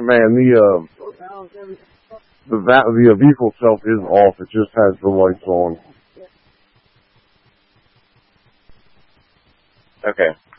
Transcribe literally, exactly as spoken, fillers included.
man, the uh, the va- the uh, vehicle itself is off. It just has the lights on. Okay.